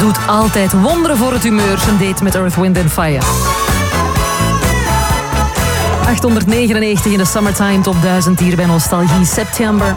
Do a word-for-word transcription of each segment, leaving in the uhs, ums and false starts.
doet altijd wonderen voor het humeur. Een date met Earth, Wind and Fire. achthonderdnegenennegentig in de Summertime Top duizend hier bij Nostalgie September.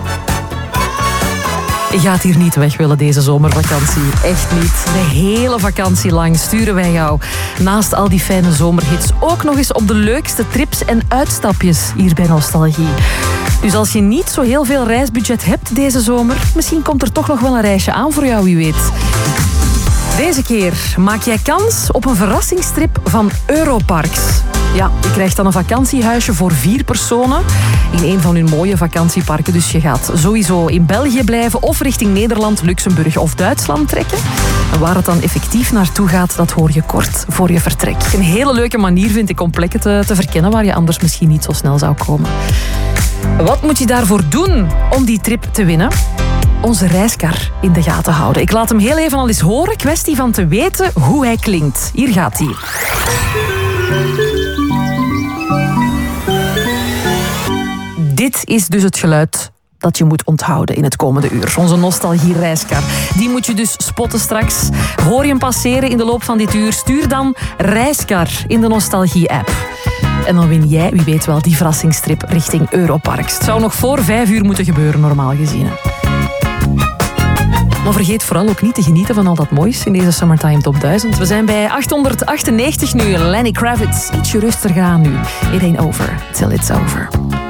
Je gaat hier niet weg willen deze zomervakantie. Echt niet. De hele vakantie lang sturen wij jou naast al die fijne zomerhits ook nog eens op de leukste trips en uitstapjes hier bij Nostalgie. Dus als je niet zo heel veel reisbudget hebt deze zomer, misschien komt er toch nog wel een reisje aan voor jou, wie weet. Deze keer maak jij kans op een verrassingstrip van Europarks. Ja, je krijgt dan een vakantiehuisje voor vier personen in een van hun mooie vakantieparken. Dus je gaat sowieso in België blijven of richting Nederland, Luxemburg of Duitsland trekken. En waar het dan effectief naartoe gaat, dat hoor je kort voor je vertrek. Een hele leuke manier vind ik om plekken te, te verkennen waar je anders misschien niet zo snel zou komen. Wat moet je daarvoor doen om die trip te winnen? Onze reiskar in de gaten houden. Ik laat hem heel even al eens horen. Kwestie van te weten hoe hij klinkt. Hier gaat hij. Dit is dus het geluid dat je moet onthouden in het komende uur. Onze nostalgie-reiskar. Die moet je dus spotten straks. Hoor je hem passeren in de loop van dit uur? Stuur dan reiskar in de nostalgie-app. En dan win jij, wie weet wel, die verrassingstrip richting Europarks. Het zou nog voor vijf uur moeten gebeuren, normaal gezien. Maar vergeet vooral ook niet te genieten van al dat moois in deze Summertime Top duizend. We zijn bij achthonderdachtennegentig nu. Lenny Kravitz, ietsje rustiger aan nu. It ain't over till it's over.